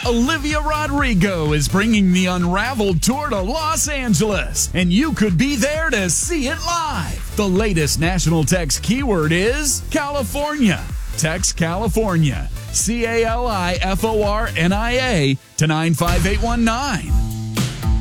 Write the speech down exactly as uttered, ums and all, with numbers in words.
Olivia Rodrigo is bringing the Unraveled Tour to Los Angeles, and you could be there to see it live. The latest national text keyword is California. Text California, C A L I F O R N I A, to nine five eight one nine.